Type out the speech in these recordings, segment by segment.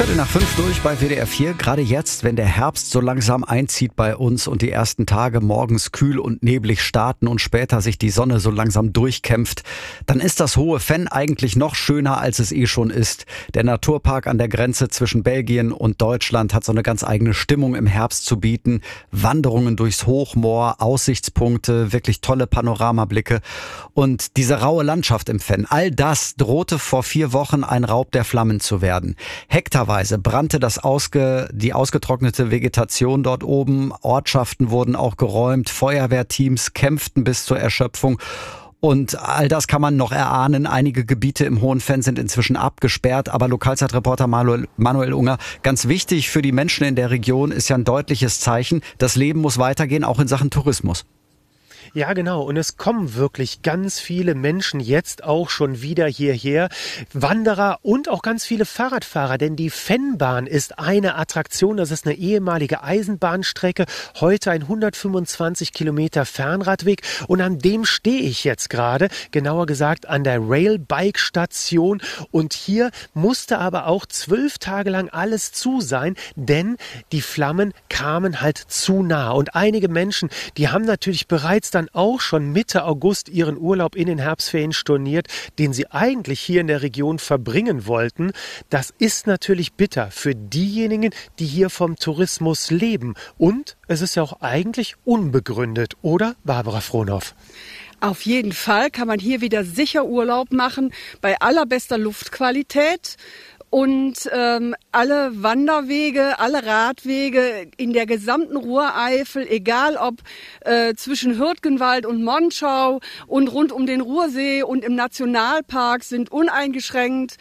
4:15 durch bei WDR 4. Gerade jetzt, wenn der Herbst so langsam einzieht bei uns und die ersten Tage morgens kühl und neblig starten und später sich die Sonne so langsam durchkämpft, dann ist das Hohe Venn eigentlich noch schöner, als es eh schon ist. Der Naturpark an der Grenze zwischen Belgien und Deutschland hat so eine ganz eigene Stimmung im Herbst zu bieten. Wanderungen durchs Hochmoor, Aussichtspunkte, wirklich tolle Panoramablicke und diese raue Landschaft im Venn. All das drohte vor 4 Wochen ein Raub der Flammen zu werden. Hektarweise brannte die ausgetrocknete Vegetation dort oben. Ortschaften wurden auch geräumt. Feuerwehrteams kämpften bis zur Erschöpfung. Und all das kann man noch erahnen. Einige Gebiete im Hohen Venn sind inzwischen abgesperrt. Aber Lokalzeitreporter Manuel Unger, ganz wichtig für die Menschen in der Region ist ja ein deutliches Zeichen. Das Leben muss weitergehen, auch in Sachen Tourismus. Ja, genau. Und es kommen wirklich ganz viele Menschen jetzt auch schon wieder hierher. Wanderer und auch ganz viele Fahrradfahrer, denn die Vennbahn ist eine Attraktion. Das ist eine ehemalige Eisenbahnstrecke. Heute ein 125 Kilometer Fernradweg. Und an dem stehe ich jetzt gerade, genauer gesagt an der Railbike-Station. Und hier musste aber auch 12 Tage lang alles zu sein, denn die Flammen kamen halt zu nah. Und einige Menschen, die haben natürlich bereits dann auch schon Mitte August ihren Urlaub in den Herbstferien storniert, den sie eigentlich hier in der Region verbringen wollten. Das ist natürlich bitter für diejenigen, die hier vom Tourismus leben. Und es ist ja auch eigentlich unbegründet, oder, Barbara Frohnhoff? Auf jeden Fall kann man hier wieder sicher Urlaub machen, bei allerbester Luftqualität. Und alle Wanderwege, alle Radwege in der gesamten Ruhreifel, egal ob zwischen Hürtgenwald und Monschau und rund um den Ruhrsee und im Nationalpark, sind uneingeschränkt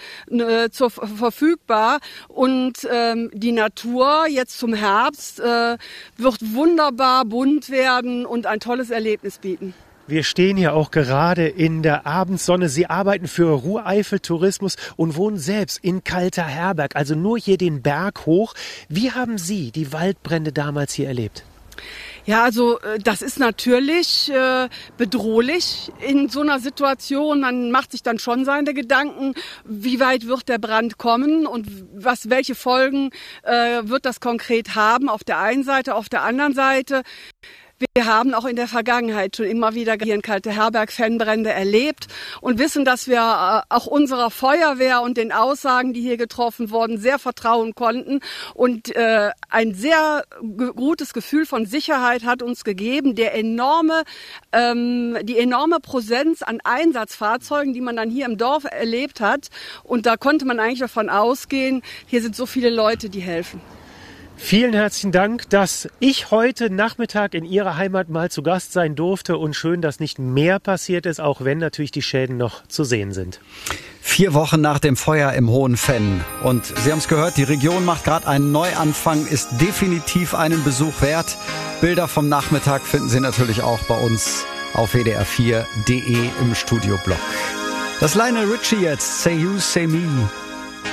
verfügbar. Und die Natur jetzt zum Herbst wird wunderbar bunt werden und ein tolles Erlebnis bieten. Wir stehen hier auch gerade in der Abendsonne. Sie arbeiten für Ruhreifel Tourismus und wohnen selbst in Kalter-Herberg, also nur hier den Berg hoch. Wie haben Sie die Waldbrände damals hier erlebt? Ja, also das ist natürlich bedrohlich in so einer Situation. Man macht sich dann schon seine Gedanken, wie weit wird der Brand kommen und welche Folgen wird das konkret haben auf der einen Seite, auf der anderen Seite. Wir haben auch in der Vergangenheit schon immer wieder hier in Kalter-Herberg Fennbrände erlebt und wissen, dass wir auch unserer Feuerwehr und den Aussagen, die hier getroffen wurden, sehr vertrauen konnten. Und ein sehr gutes Gefühl von Sicherheit hat uns gegeben. Die enorme Präsenz an Einsatzfahrzeugen, die man dann hier im Dorf erlebt hat. Und da konnte man eigentlich davon ausgehen, hier sind so viele Leute, die helfen. Vielen herzlichen Dank, dass ich heute Nachmittag in Ihrer Heimat mal zu Gast sein durfte und schön, dass nicht mehr passiert ist, auch wenn natürlich die Schäden noch zu sehen sind. 4 Wochen nach dem Feuer im Hohen Venn. Und Sie haben es gehört, die Region macht gerade einen Neuanfang, ist definitiv einen Besuch wert. Bilder vom Nachmittag finden Sie natürlich auch bei uns auf wdr4.de im Studioblog. Das Lionel Richie jetzt, Say You, Say Me.